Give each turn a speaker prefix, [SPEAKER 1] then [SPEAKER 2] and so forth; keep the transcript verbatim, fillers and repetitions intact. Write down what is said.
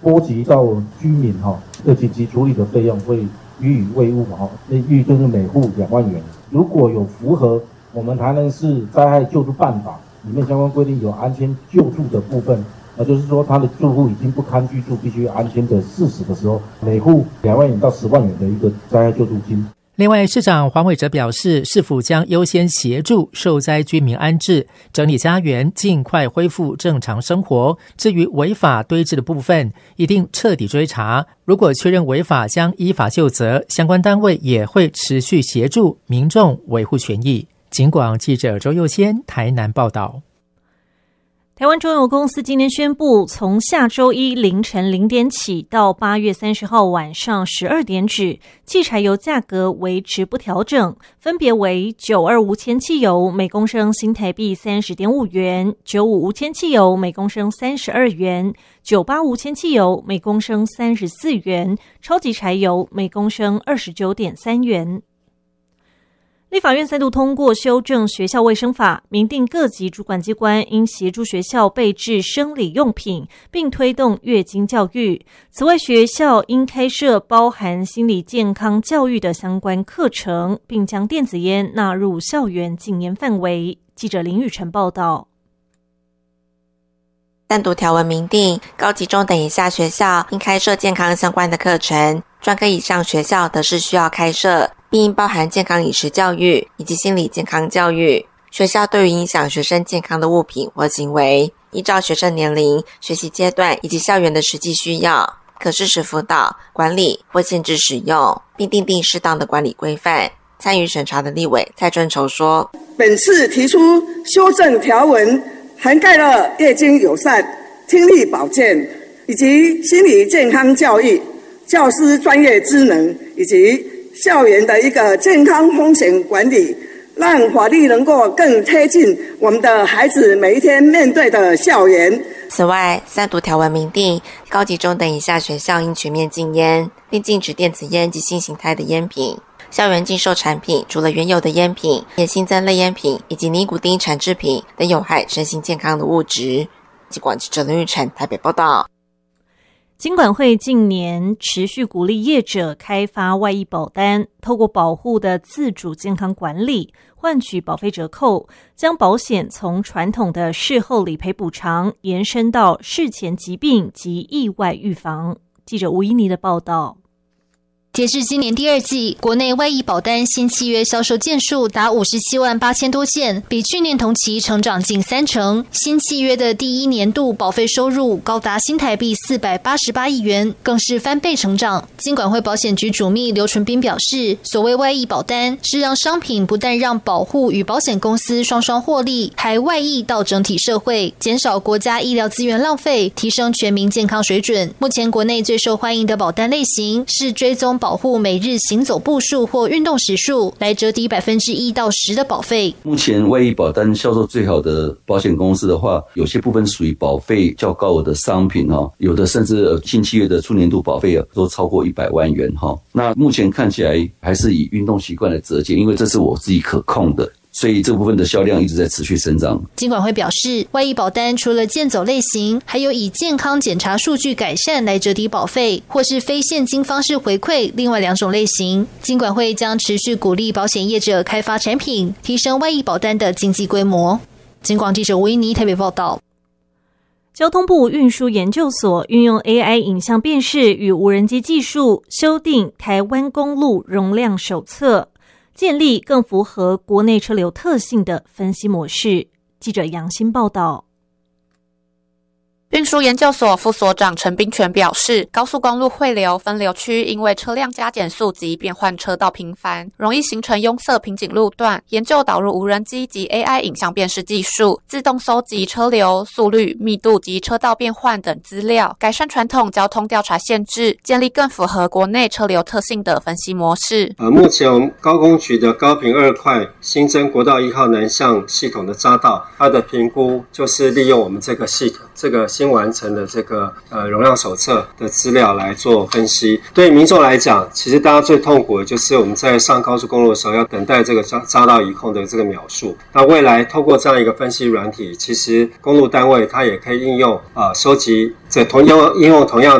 [SPEAKER 1] 波及到居民哈的紧急处理的费用会予以慰问哈，那预就是每户两万元。如果有符合我们台南市灾害救助办法里面相关规定有安迁救助的部分，那就是说他的住户已经不堪居住，必须安迁的事实的时候，每户两万元到十万元的一个灾害救助金。
[SPEAKER 2] 另外，市长黄伟哲表示，市府将优先协助受灾居民安置、整理家园，尽快恢复正常生活。至于违法堆置的部分，一定彻底追查。如果确认违法，将依法就责，相关单位也会持续协助民众维护权益。警广记者周佑先台南报道。
[SPEAKER 3] 台湾中油公司今天宣布，从下周一凌晨零点起到八月三十号晚上十二点止，汽柴油价格维持不调整，分别为九二无铅汽油每公升新台币三十点五元，九五无铅汽油每公升三十二元，九八无铅汽油每公升三十四元，超级柴油每公升二十九点三元。立法院再度通过修正学校卫生法，明定各级主管机关应协助学校备置生理用品，并推动月经教育。此外，学校应开设包含心理健康教育的相关课程，并将电子烟纳入校园禁烟范围。记者林宇晨报道。
[SPEAKER 4] 单独条文明定，高级中等以下学校应开设健康相关的课程，专科以上学校则是需要开设，并应包含健康饮食教育以及心理健康教育。学校对于影响学生健康的物品或行为，依照学生年龄、学习阶段以及校园的实际需要，可适时辅导、管理或限制使用，并订定适当的管理规范。参与审查的立委蔡春愁说，
[SPEAKER 5] 本次提出修正条文，涵盖了月经友善、听力保健以及心理健康教育、教师专业知能以及校园的一个健康风险管理，让法律能够更贴近我们的孩子每一天面对的校园。
[SPEAKER 4] 此外，三读条文明定，高级中等以下学校应全面禁烟，并禁止电子烟及新形态的烟品。校园禁售产品除了原有的烟品，也新增类烟品以及尼古丁产制品等有害身心健康的物质。警广记者林玉宸台北报道。
[SPEAKER 3] 金管会近年持续鼓励业者开发外溢保单，透过保护的自主健康管理，换取保费折扣，将保险从传统的事后理赔补偿延伸到事前疾病及意外预防。记者吴依妮的报道。
[SPEAKER 6] 截至今年第二季，国内外溢保单新契约销售件数达五十七万八千多件，比去年同期成长近三成。新契约的第一年度保费收入高达新台币四百八十八亿元，更是翻倍成长。金管会保险局主秘刘纯斌表示，所谓外溢保单是让商品不但让保护与保险公司双双获利，还外溢到整体社会，减少国家医疗资源浪费，提升全民健康水准。目前国内最受欢迎的保单类型是追踪保护每日行走步数或运动时数，来折抵百分之一到十的保费。
[SPEAKER 7] 目前外溢保单销售最好的保险公司的话，有些部分属于保费较高的商品哈，有的甚至新契约的初年度保费都超过一百万元哈。那目前看起来还是以运动习惯来折减，因为这是我自己可控的。所以这部分的销量一直在持续成长。
[SPEAKER 6] 金管会表示，外溢保单除了健走类型，还有以健康检查数据改善来折抵保费，或是非现金方式回馈，另外两种类型。金管会将持续鼓励保险业者开发产品，提升外溢保单的经济规模。金广记者吴依妮台北报道。
[SPEAKER 3] 交通部运输研究所运用 A I 影像辨识与无人机技术，修订台湾公路容量手册，建立更符合国内车流特性的分析模式。记者杨欣报道。
[SPEAKER 8] 运输研究所副所长陈冰泉表示，高速公路汇流分流区因为车辆加减速及变换车道频繁，容易形成拥塞瓶颈路段。研究导入无人机及 A I 影像辨识技术，自动搜集车流、速率、密度及车道变换等资料，改善传统交通调查限制，建立更符合国内车流特性的分析模式。
[SPEAKER 9] 呃，目前我们高工局的高屏二块新增国道一号南向系统的匝道，它的评估就是利用我们这个系统这个新完成的这个呃容量手册的资料来做分析。对于民众来讲，其实大家最痛苦的就是我们在上高速公路的时候要等待这个匝匝道移控的这个秒数。那未来透过这样一个分析软体，其实公路单位它也可以应用啊、呃、收集这同样应用同样